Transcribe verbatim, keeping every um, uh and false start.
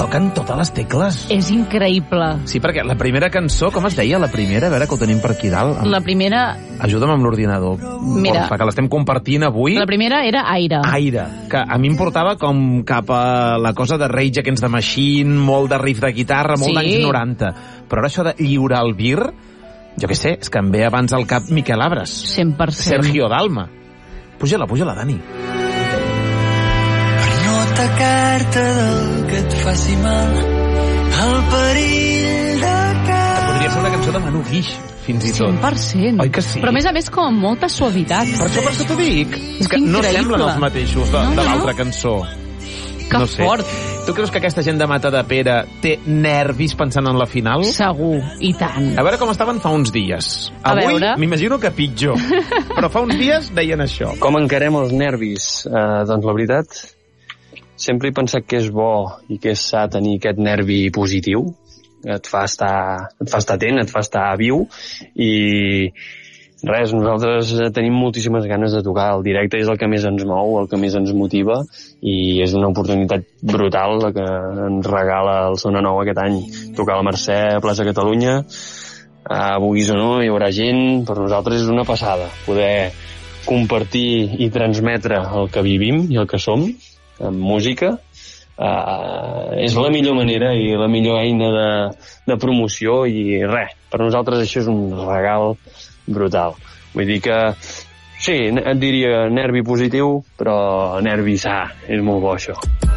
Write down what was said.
toquen totes les tecles. És increïble. Sí, perquè la primera cançó, com es deia la primera? A veure, que ho tenim per aquí dalt. La primera... Ajuda'm amb l'ordinador. Mira. Porfa, que l'estem compartint avui. La primera era Aire. Aire, que a mi em portava com cap a la cosa de Rage Against the Machine, molt de riff de guitarra, molt Sí. d'anys noranta. Però ara això de lliurar el vir, jo què sé, és que em ve abans al cap Miquel Abres. cent per cent. Sergio Dalma. Puja-la, puja-la, Dani. Per no atacar-te del que et faci mal, el perill de que... Podria ser una cançó de Manu Guix, fins i tot. cent per cent. Oi que sí? Però a més a més com amb molta suavitat. Per això, per això t'ho dic. És que no increïble. semblen els mateixos de, No, no, de no. l'altra cançó. Que no sé. fort. Tu creus que aquesta gent de Matadepera té nervis pensant en la final? Segur, i tant. A veure com estaven fa uns dies. A Avui veure. m'imagino que pitjor. Però fa uns dies deien això. Com encarem els nervis? Eh, doncs la veritat, sempre he pensat que és bo i que és sa tenir aquest nervi positiu. Et fa estar, et fa estar atent, et fa estar viu i res, nosaltres tenim moltíssimes ganes de tocar. El directe és el que més ens mou, el que més ens motiva i és una oportunitat brutal la que ens regala el Sona Nou aquest any. Tocar a la Mercè, a Plaça Catalunya, a vulguis o no, hi haurà gent. Per nosaltres és una passada poder compartir i transmetre el que vivim i el que som amb música. Uh, és la millor manera i la millor eina de, de promoció i res, per nosaltres això és un regal brutal. Vull dir que sí, et diria nervi positiu, però nervi sa, és molt bo això.